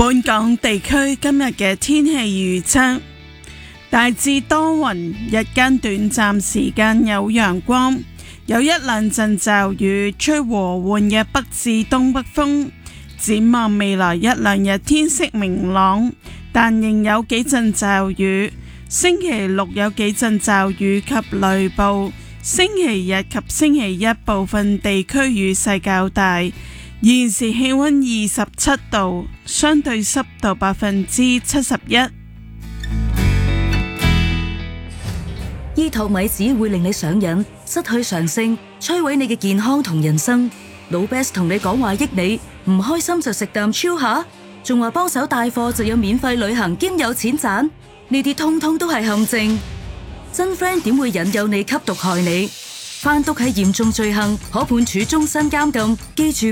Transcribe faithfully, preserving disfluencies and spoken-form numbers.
本港地區今日嘅天氣預測，大致多雲，日間短暫時間有陽光，有一兩陣驟雨，吹和緩嘅北至東北風。展望未來一兩日天色明朗，但仍有幾陣驟雨。星期六有幾陣驟雨及雷暴，星期日及星期一部分地區雨勢較大。現時氣溫二十七度，相對濕度百分之七十一。 醫托米子會令你上癮，失去常性，摧毀你嘅健康同人生。老 Best 同你講話益你，唔開心就食啖超下，仲話幫手帶貨就有免費旅行兼有錢賺，呢啲通通都係陷阱。真 friend 點會引誘你吸毒害你？販毒係嚴重罪行，可判處終身監禁。記住。